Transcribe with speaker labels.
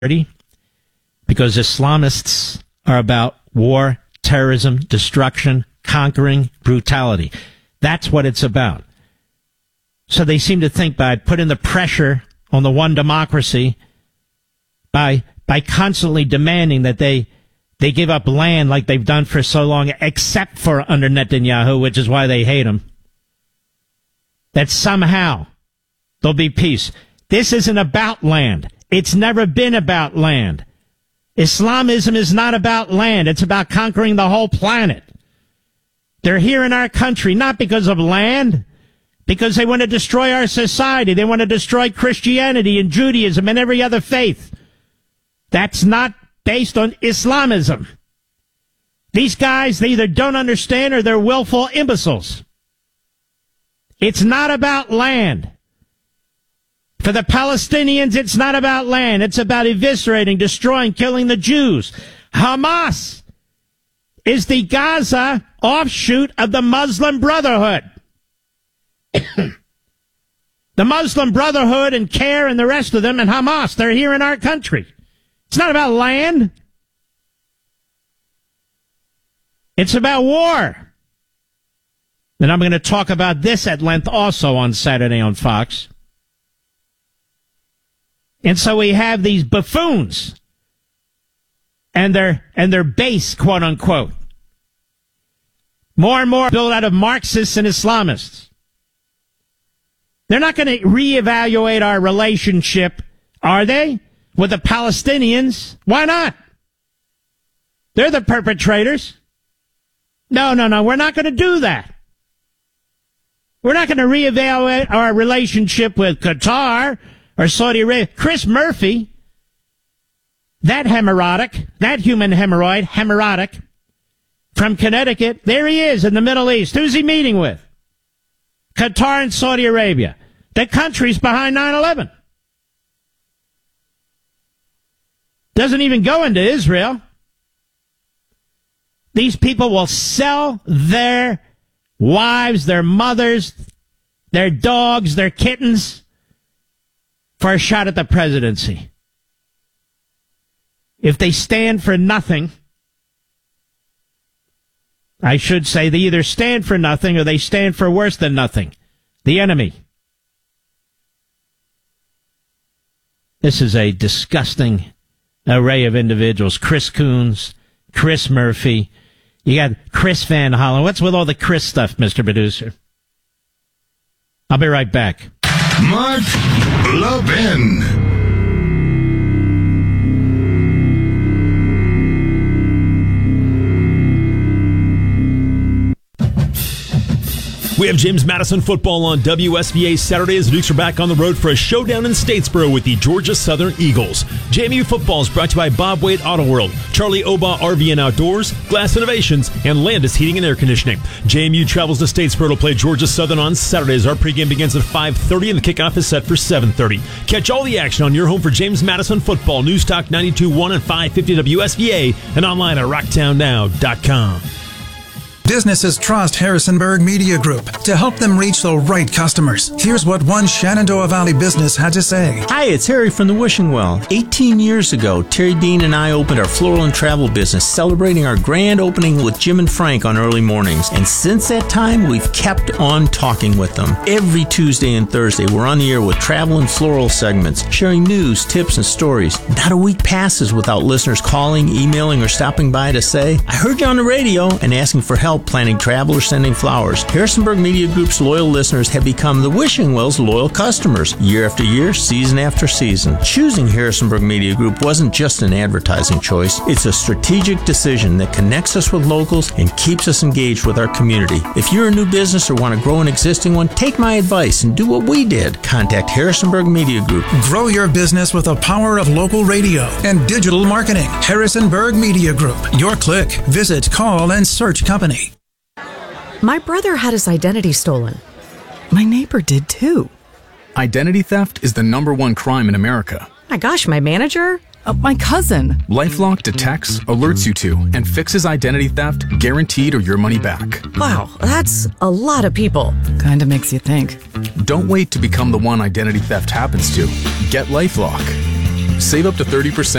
Speaker 1: because Islamists are about war, terrorism, destruction, conquering, brutality. That's what it's about. So they seem to think by putting the pressure on the one democracy, by constantly demanding that they give up land like they've done for so long, except for under Netanyahu, which is why they hate him, that somehow there'll be peace. This isn't about land. It's never been about land. Islamism is not about land. It's about conquering the whole planet. They're here in our country, not because of land, because they want to destroy our society. They want to destroy Christianity and Judaism and every other faith. That's not based on Islamism. These guys, they either don't understand or they're willful imbeciles. It's not about land. For the Palestinians, it's not about land. It's about eviscerating, destroying, killing the Jews. Hamas is the Gaza offshoot of the Muslim Brotherhood. The Muslim Brotherhood and CARE and the rest of them and Hamas, they're here in our country. It's not about land. It's about war. And I'm going to talk about this at length also on Saturday on Fox. And so we have these buffoons and their base, quote unquote. More and more built out of Marxists and Islamists. They're not going to reevaluate our relationship, are they, with the Palestinians? Why not? They're the perpetrators. No, we're not going to do that. We're not going to reevaluate our relationship with Qatar or Saudi Arabia. Chris Murphy, that hemorrhoidic, that human hemorrhoidic, from Connecticut, there he is in the Middle East. Who's he meeting with? Qatar and Saudi Arabia, the countries behind 9/11. Doesn't even go into Israel. These people will sell their wives, their mothers, their dogs, their kittens for a shot at the presidency. If they stand for nothing, I should say they either stand for nothing or they stand for worse than nothing. The enemy. This is a disgusting array of individuals. Chris Coons, Chris Murphy. You got Chris Van Hollen. What's with all the Chris stuff, Mr. Producer? I'll be right back.
Speaker 2: Mark Levin.
Speaker 3: We have James Madison football on WSVA Saturday as the Dukes are back on the road for a showdown in Statesboro with the Georgia Southern Eagles. JMU football is brought to you by Bob Wade Auto World, Charlie Oba RV and Outdoors, Glass Innovations, and Landis Heating and Air Conditioning. JMU travels to Statesboro to play Georgia Southern on Saturdays. Our pregame begins at 5:30 and the kickoff is set for 7:30. Catch all the action on your home for James Madison football. News Talk 92.1 and 550 WSVA and online at rocktownnow.com.
Speaker 4: Businesses trust Harrisonburg Media Group to help them reach the right customers. Here's what one Shenandoah Valley business had to say.
Speaker 5: Hi, it's Harry from the Wishing Well. 18 years ago, Terry Dean and I opened our floral and travel business, celebrating our grand opening with Jim and Frank on early mornings. And since that time, we've kept on talking with them. Every Tuesday and Thursday, we're on the air with travel and floral segments, sharing news, tips, and stories. Not a week passes without listeners calling, emailing, or stopping by to say, I heard you on the radio, and asking for help planning travel or sending flowers. Harrisonburg Media Group's loyal listeners have become the Wishing Well's loyal customers, year after year, season after season. Choosing Harrisonburg Media Group wasn't just an advertising choice. It's a strategic decision that connects us with locals and keeps us engaged with our community. If you're a new business or want to grow an existing one, take my advice and do what we did. Contact Harrisonburg Media Group.
Speaker 4: Grow your business with the power of local radio and digital marketing. Harrisonburg Media Group. Your click. Visit, call, and search company.
Speaker 6: My brother had his identity stolen. My neighbor did too.
Speaker 7: Identity theft is the #1 crime in America.
Speaker 6: My gosh, my manager? My cousin.
Speaker 7: LifeLock detects, alerts you to, and fixes identity theft, guaranteed or your money back.
Speaker 6: Wow, that's a lot of people.
Speaker 8: Kinda makes you think.
Speaker 7: Don't wait to become the one identity theft happens to. Get LifeLock. Save up to 30%